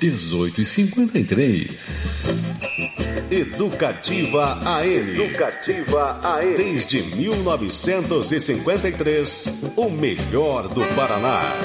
18h53. Educativa AM. Educativa AM. Desde 1953, o melhor do Paraná.